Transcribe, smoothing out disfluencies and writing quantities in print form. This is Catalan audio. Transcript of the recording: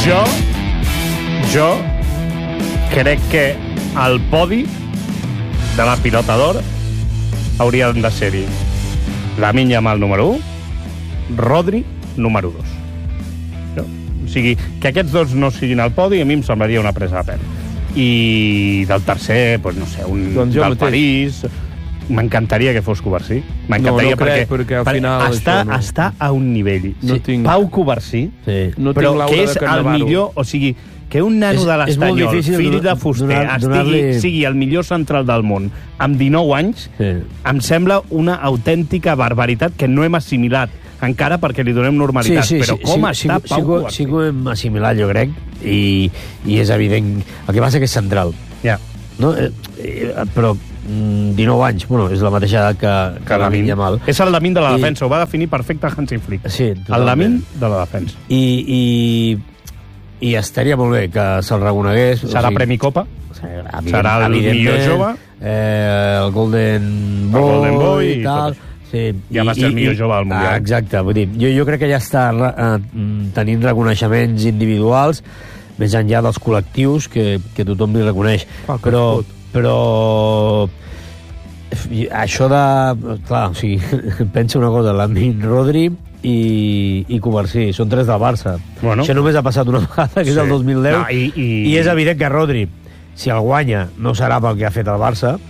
Jo crec que el podi de la pilota d'or haurien de ser-hi Lamine Yamal número 1, Rodri número 2. No? O sigui, que aquests dos no siguin al podi a mi em semblaria una presa de pèl. I del tercer, doncs no sé, un doncs del París. M'encantaria que fos Covarsí. M'encantaria perquè al final està a un nivell. Pau Covarsí, no però tinc que és el millor... O sigui, que un nano de l'Estanyol, fill de fuster, sigui el millor central del món amb 19 anys, em sembla una autèntica barbaritat que no hem assimilat encara perquè li donem normalitat. Però com està Pau Covarsí? Sí que ho hem assimilat, jo crec, i és evident. El que passa que és central. Però 19 anys, bueno, és la mateixa edat que Lamine Yamal. És el Lamine de la defensa, ho va definir perfecte Hansi Flick. Sí, el Lamine de la defensa. I estaria molt bé que se'l reconegués. Serà Premi Copa? Serà el millor jove? El Golden Boy i tal. Ja va ser el millor jove del Mundial. Exacte, vull dir, jo crec que ja està tenint reconeixements individuals més enllà dels col·lectius que tothom li reconeix. Però això de... Clar, o sigui, pensa una cosa, Lamine, Rodri i Covarsí, són 3 del Barça. Això només ha passat una vegada, que és el 2010, i és evident que Rodri, si el guanya, no serà pel que ha fet el Barça,